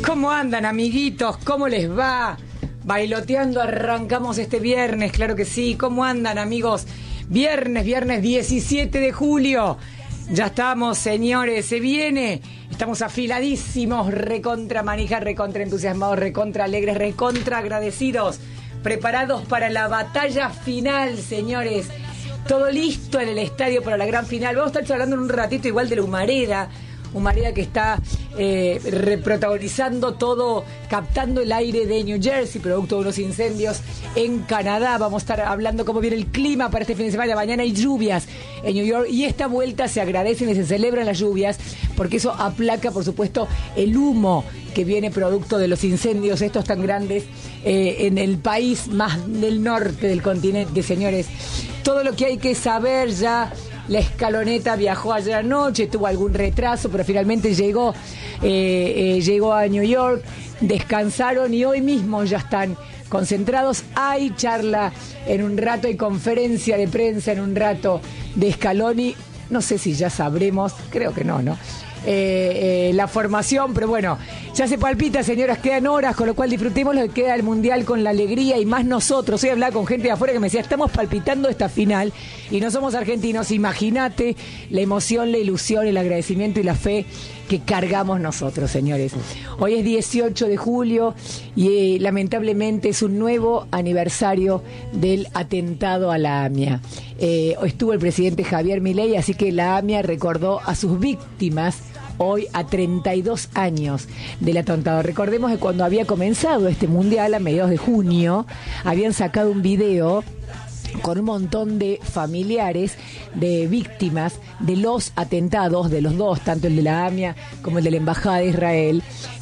¿Cómo andan, amiguitos? ¿Cómo les va? Bailoteando arrancamos este viernes, claro que sí. ¿Cómo andan, amigos? Viernes 17 de julio. Ya estamos, señores, se viene. Estamos afiladísimos, recontra manija, recontra entusiasmados, recontra alegres, recontra agradecidos. Preparados para la batalla final, señores. Todo listo en el estadio para la gran final. Vamos a estar hablando en un ratito igual de la Humareda que está reprotagonizando todo, captando el aire de New Jersey, producto de unos incendios en Canadá. Vamos a estar hablando cómo viene el clima para este fin de semana. Mañana hay lluvias en New York y esta vuelta se agradecen y se celebran las lluvias porque eso aplaca, por supuesto, el humo que viene producto de los incendios estos tan grandes en el país más del norte del continente, señores. Todo lo que hay que saber ya. La escaloneta viajó ayer anoche, tuvo algún retraso, pero finalmente llegó a New York, descansaron y hoy mismo ya están concentrados. Hay charla en un rato, hay conferencia de prensa en un rato de Scaloni. No sé si ya sabremos, creo que no, la formación, pero bueno, ya se palpita, señoras, quedan horas, con lo cual disfrutemos lo que queda del Mundial con la alegría y más nosotros. Hoy hablaba con gente de afuera que me decía, estamos palpitando esta final y no somos argentinos. Imagínate la emoción, la ilusión, el agradecimiento y la fe que cargamos nosotros, señores. Hoy es 18 de julio y lamentablemente es un nuevo aniversario del atentado a la AMIA. Hoy estuvo el presidente Javier Milei, así que la AMIA recordó a sus víctimas hoy a 32 años del atentado. Recordemos que cuando había comenzado este mundial, a mediados de junio, habían sacado un video con un montón de familiares de víctimas de los atentados, de los dos, tanto el de la AMIA como el de la Embajada de Israel,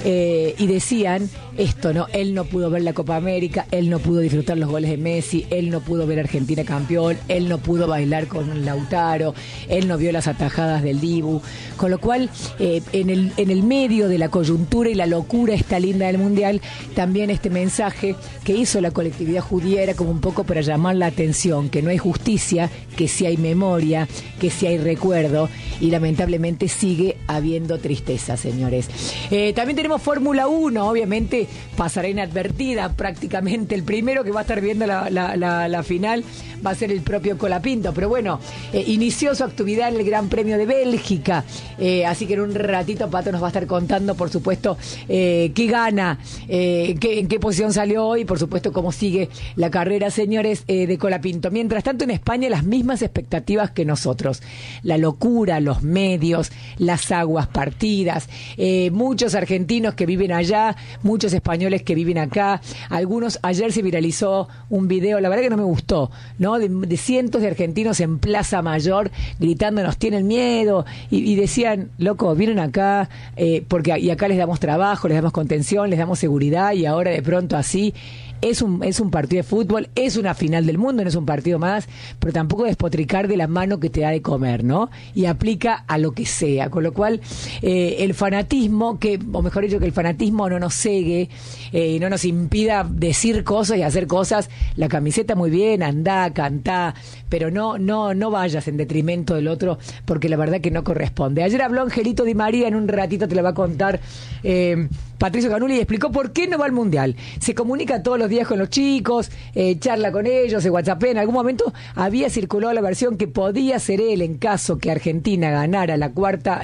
y decían esto, ¿no? Él no pudo ver la Copa América, él no pudo disfrutar los goles de Messi, él no pudo ver a Argentina campeón, él no pudo bailar con Lautaro, él no vio las atajadas del Dibu, con lo cual en el medio de la coyuntura y la locura esta linda del Mundial, también este mensaje que hizo la colectividad judía era como un poco para llamar la atención, que no hay justicia, que sí hay memoria, que sí hay recuerdo y lamentablemente sigue habiendo tristeza, señores. También tenemos Fórmula 1, obviamente pasará inadvertida prácticamente. El primero que va a estar viendo la final va a ser el propio Colapinto, pero bueno, inició su actividad en el Gran Premio de Bélgica, así que en un ratito Pato nos va a estar contando, por supuesto, qué gana, en qué posición salió hoy, por supuesto, cómo sigue la carrera, señores, de Colapinto. Mientras tanto, en España las mismas expectativas que nosotros. La locura, los medios, las aguas partidas, muchos argentinos que viven allá, muchos españoles que viven acá. Algunos, ayer se viralizó un video, la verdad que no me gustó, ¿no? De cientos de argentinos en Plaza Mayor gritando, nos tienen miedo, y decían, loco, vienen acá porque y acá les damos trabajo, les damos contención, les damos seguridad, y ahora de pronto así. Es un partido de fútbol, es una final del mundo, no es un partido más, pero tampoco despotricar de la mano que te da de comer, ¿no? Y aplica a lo que sea, con lo cual el fanatismo, o mejor dicho, que el fanatismo no nos cegue, no nos impida decir cosas y hacer cosas. La camiseta muy bien, andá, cantá, pero no vayas en detrimento del otro, porque la verdad que no corresponde. Ayer habló Angelito Di María, en un ratito te la va a contar Patricio Canuli, y explicó por qué no va al Mundial. Se comunica todos los días con los chicos, charla con ellos, se whatsappea. En algún momento había circulado la versión que podía ser él, en caso que Argentina ganara la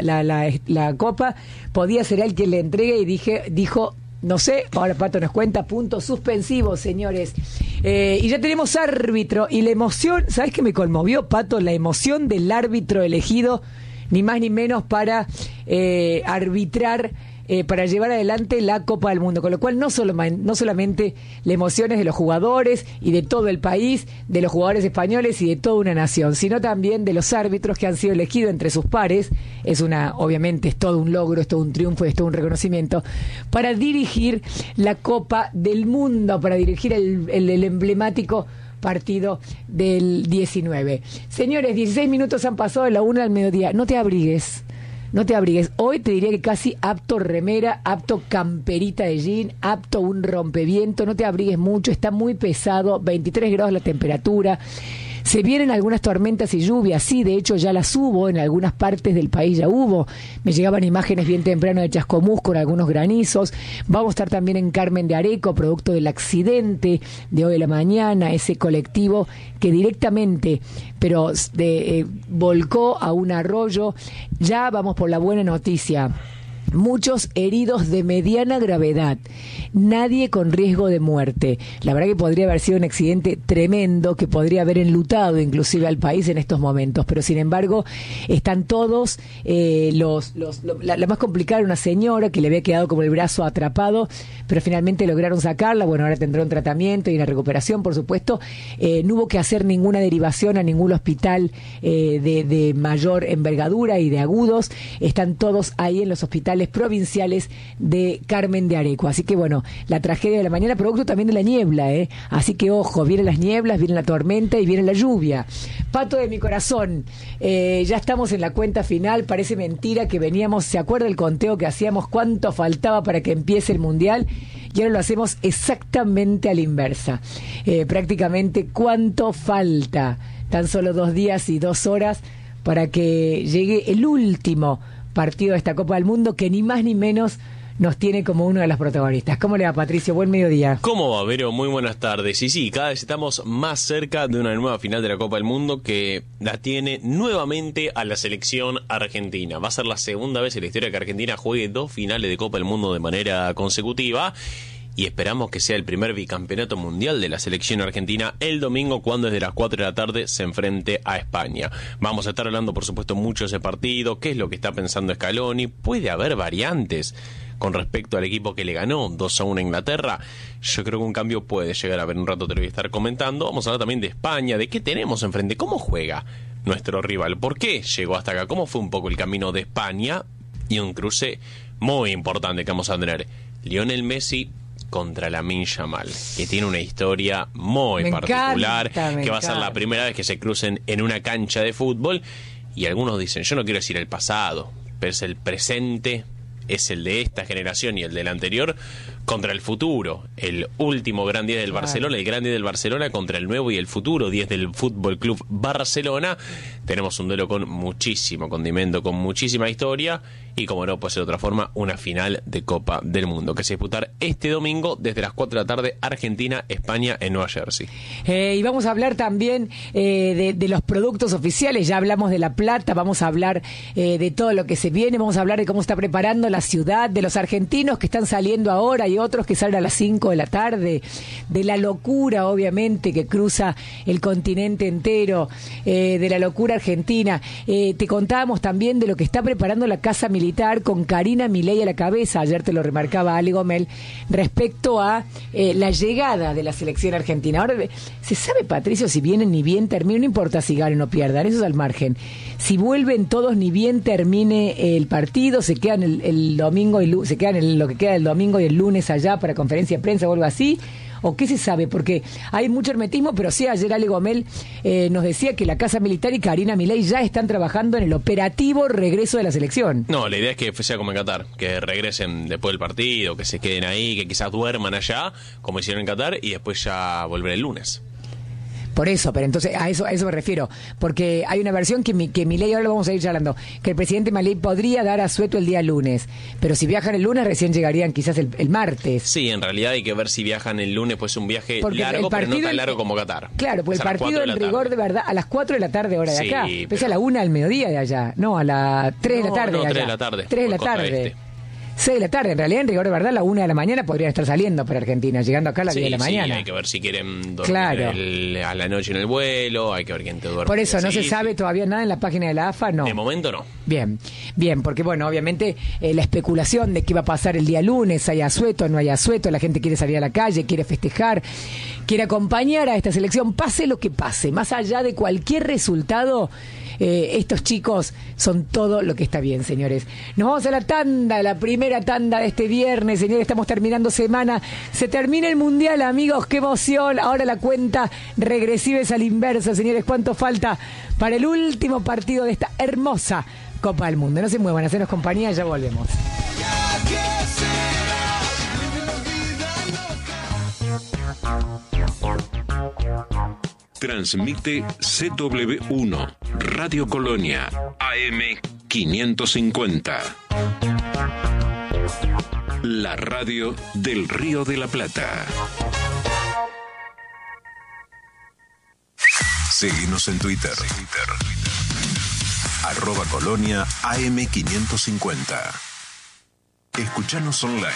Copa, podía ser él quien le entregue, y dijo, no sé, ahora Pato nos cuenta, puntos suspensivos, señores. Y ya tenemos árbitro, y la emoción, ¿sabes qué me conmovió, Pato? La emoción del árbitro elegido, ni más ni menos para arbitrar, para llevar adelante la Copa del Mundo, con lo cual no solamente la emoción es de los jugadores y de todo el país, de los jugadores españoles y de toda una nación, sino también de los árbitros que han sido elegidos entre sus pares. Obviamente es todo un logro, es todo un triunfo, es todo un reconocimiento para dirigir la Copa del Mundo, para dirigir el emblemático partido del 19. Señores, 16 minutos han pasado de la 1 al mediodía. No te abrigues. Hoy te diría que casi apto remera, apto camperita de jean, apto un rompeviento. No te abrigues mucho, está muy pesado, 23 grados la temperatura. Se vienen algunas tormentas y lluvias, sí, de hecho ya las hubo, en algunas partes del país ya hubo. Me llegaban imágenes bien temprano de Chascomús con algunos granizos. Vamos a estar también en Carmen de Areco, producto del accidente de hoy de la mañana, ese colectivo que directamente, pero volcó a un arroyo. Ya vamos por la buena noticia. Muchos heridos de mediana gravedad, nadie con riesgo de muerte. La verdad que podría haber sido un accidente tremendo que podría haber enlutado inclusive al país en estos momentos, pero sin embargo están todos la más complicada era una señora que le había quedado como el brazo atrapado, pero finalmente lograron sacarla. Bueno, ahora tendrá un tratamiento y una recuperación, por supuesto. No hubo que hacer ninguna derivación a ningún hospital de mayor envergadura y de agudos. Están todos ahí en los hospitales provinciales de Carmen de Areco. Así que bueno, la tragedia de la mañana, producto también de la niebla, así que ojo, vienen las nieblas, viene la tormenta y viene la lluvia. Pato de mi corazón, ya estamos en la cuenta final. Parece mentira que veníamos, ¿se acuerda el conteo que hacíamos? ¿Cuánto faltaba para que empiece el Mundial? Y ahora lo hacemos exactamente a la inversa. Prácticamente, ¿cuánto falta? Tan solo 2 días y 2 horas para que llegue el último partido de esta Copa del Mundo, que ni más ni menos nos tiene como uno de los protagonistas. ¿Cómo le va, Patricio? Buen mediodía. ¿Cómo va, Vero? Muy buenas tardes. Y sí, cada vez estamos más cerca de una nueva final de la Copa del Mundo que la tiene nuevamente a la selección argentina. Va a ser la segunda vez en la historia que Argentina juegue 2 finales de Copa del Mundo de manera consecutiva. Y esperamos que sea el primer bicampeonato mundial de la selección argentina el domingo, cuando desde las 4 de la tarde se enfrente a España. Vamos a estar hablando, por supuesto, mucho de ese partido, qué es lo que está pensando Scaloni. ¿Puede haber variantes con respecto al equipo que le ganó 2-1 a Inglaterra? Yo creo que un cambio puede llegar a haber. Un rato te lo voy a estar comentando. Vamos a hablar también de España, de qué tenemos enfrente, cómo juega nuestro rival, por qué llegó hasta acá, cómo fue un poco el camino de España, y un cruce muy importante que vamos a tener: Lionel Messi contra Lamine Yamal, que tiene una historia muy particular, que va a ser la primera vez que se crucen en una cancha de fútbol. Y algunos dicen, yo no quiero decir el pasado, pero es el presente, es el de esta generación y el del anterior contra el futuro. El último gran 10 del Barcelona, el gran 10 del Barcelona contra el nuevo y el futuro 10 del Fútbol Club Barcelona. Tenemos un duelo con muchísimo condimento, con muchísima historia, y como no puede ser de otra forma, una final de Copa del Mundo que se disputar este domingo desde las 4 de la tarde, Argentina-España en Nueva Jersey. Y vamos a hablar también de los productos oficiales. Ya hablamos de La Plata, vamos a hablar de todo lo que se viene, vamos a hablar de cómo está preparando la ciudad, de los argentinos que están saliendo ahora y otros que salen a las 5 de la tarde, de la locura, obviamente, que cruza el continente entero, de la locura argentina. Te contábamos también de lo que está preparando la Casa Militar con Karina Milei a la cabeza. Ayer te lo remarcaba Ale Gomel respecto a la llegada de la selección argentina. Ahora, ¿se sabe, Patricio, si vienen ni bien terminen? No importa si ganen o pierdan, eso es al margen. Si vuelven todos ni bien termine el partido, se quedan el domingo y se quedan lo que queda del domingo y el lunes allá para conferencia de prensa o algo así. ¿O qué se sabe? Porque hay mucho hermetismo, pero sí, ayer Ale Gomel nos decía que la Casa Militar y Karina Milei ya están trabajando en el operativo regreso de la selección. No, la idea es que sea como en Qatar, que regresen después del partido, que se queden ahí, que quizás duerman allá, como hicieron en Qatar, y después ya volver el lunes. Por eso, pero entonces a eso me refiero, porque hay una versión que Milei, ahora lo vamos a ir charlando, que el presidente Milei podría dar asueto el día lunes, pero si viajan el lunes recién llegarían quizás el martes. Sí, en realidad hay que ver si viajan el lunes, pues un viaje porque largo, pero no tan largo como Qatar. Claro, pues el partido en rigor de verdad a las 4 de la tarde hora de acá, pero a la 1 del mediodía de allá, no, a las 3 de la tarde de allá. 3 de la tarde. 3 de la tarde. 6 de la tarde, en realidad, en rigor de verdad, a la 1 de la mañana podrían estar saliendo para Argentina, llegando acá a las 10 de la mañana. Sí, hay que ver si quieren dormir a la noche en el vuelo, hay que ver quién te duerme. Por eso, ¿no se sabe todavía nada en la página de la AFA? No. De momento no. Bien, porque bueno, obviamente la especulación de qué va a pasar el día lunes, hay asueto o no hay asueto, la gente quiere salir a la calle, quiere festejar, quiere acompañar a esta selección, pase lo que pase, más allá de cualquier resultado. Estos chicos son todo lo que está bien, señores. Nos vamos a la tanda, la primera tanda de este viernes, señores. Estamos terminando semana. Se termina el Mundial, amigos. ¡Qué emoción! Ahora la cuenta regresiva es a la inversa, señores. ¿Cuánto falta para el último partido de esta hermosa Copa del Mundo? No se muevan, hacernos compañía, ya volvemos. Transmite CW1, Radio Colonia, AM550. La radio del Río de la Plata. Seguinos en Twitter. @Colonia AM550. Escuchanos online.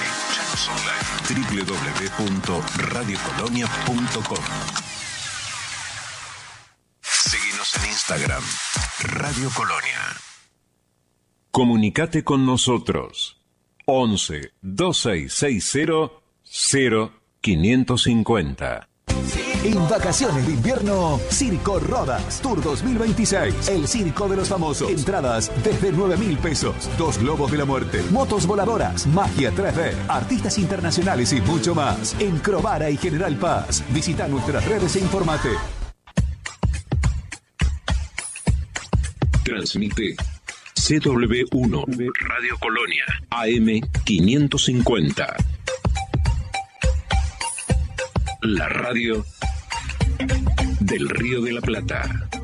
www.radiocolonia.com. Seguinos en Instagram. Radio Colonia. Comunicate con nosotros. 11 2660 0550. En vacaciones de invierno, Circo Rodas Tour 2026. El circo de los famosos. Entradas desde 9.000 pesos. 2 globos de la muerte, motos voladoras, magia 3D, artistas internacionales y mucho más. En Crovara y General Paz. Visita nuestras redes e informate. Transmite CW1, Radio Colonia, AM550. La radio del Río de la Plata.